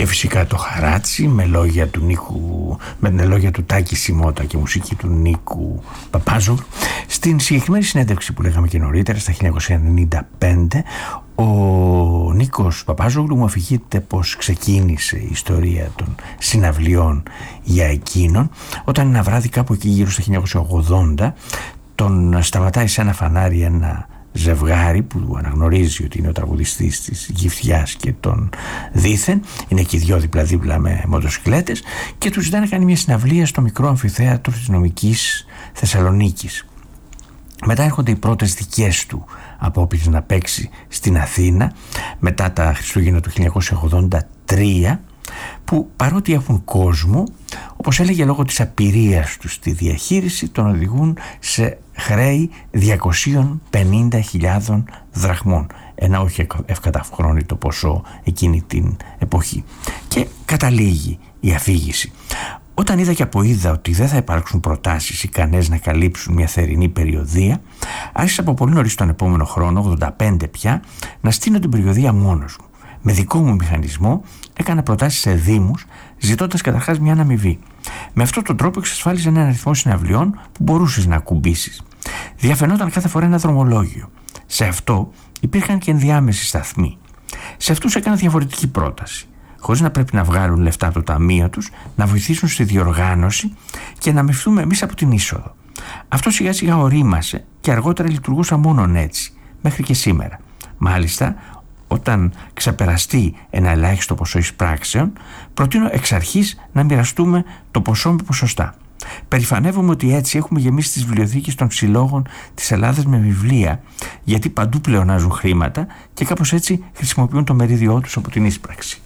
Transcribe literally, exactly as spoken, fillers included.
και φυσικά το Χαράτσι με λόγια του Νίκου, με την λόγια του Τάκη Σιμώτα και μουσική του Νίκου Παπάζογλου. Στην συγκεκριμένη συνέντευξη που λέγαμε και νωρίτερα, στα χίλια εννιακόσια ενενήντα πέντε, ο Νίκος Παπάζογλου μου αφηγείται πως ξεκίνησε η ιστορία των συναυλιών για εκείνον, όταν ένα βράδυ κάπου εκεί γύρω στα χίλια εννιακόσια ογδόντα τον σταματάει σε ένα φανάρι ένα ζευγάρι που αναγνωρίζει ότι είναι ο τραγουδιστής της Γυφτιάς και των Δήθεν, είναι και οι δυο δίπλα-δίπλα με μοτοσυκλέτες, και του ζητάει να κάνει μια συναυλία στο μικρό αμφιθέατρο της Νομικής Θεσσαλονίκης. Μετά έρχονται οι πρώτες δικές του απόπειρες να παίξει στην Αθήνα μετά τα Χριστούγεννα του χίλια εννιακόσια ογδόντα τρία, που παρότι έχουν κόσμο, όπως έλεγε, λόγω της απειρίας τους στη διαχείριση, τον οδηγούν σε χρέη διακόσιες πενήντα χιλιάδες δραχμών, ένα όχι ευκαταφρόνητο ποσό εκείνη την εποχή. Και καταλήγει η αφήγηση: όταν είδα και αποείδα ότι δεν θα υπάρξουν προτάσεις ικανές να καλύψουν μια θερινή περιοδεία, άρχισα από πολύ νωρίς τον επόμενο χρόνο, ογδόντα πέντε πια, να στείνω την περιοδεία μόνος μου. Με δικό μου μηχανισμό έκανα προτάσεις σε δήμους, ζητώντας καταρχάς μια αναμοιβή. Με αυτόν τον τρόπο εξασφάλιζε έναν αριθμό συναυλιών που μπορούσες να ακουμπήσεις. Διαφαινόταν κάθε φορά ένα δρομολόγιο. Σε αυτό υπήρχαν και ενδιάμεσοι σταθμοί. Σε αυτούς έκανα διαφορετική πρόταση, χωρίς να πρέπει να βγάλουν λεφτά από το ταμείο τους, να βοηθήσουν στη διοργάνωση και να μειφθούμε εμείς από την είσοδο. Αυτό σιγά σιγά ορίμασε και αργότερα λειτουργούσα μόνον έτσι, μέχρι και σήμερα. Μάλιστα, όταν ξεπεραστεί ένα ελάχιστο ποσό εισπράξεων, προτείνω εξ αρχής να μοιραστούμε το ποσό με ποσοστά. Περηφανεύομαι ότι έτσι έχουμε γεμίσει τις βιβλιοθήκες των συλλόγων της Ελλάδας με βιβλία, γιατί παντού πλεονάζουν χρήματα και κάπως έτσι χρησιμοποιούν το μερίδιό τους από την είσπραξη.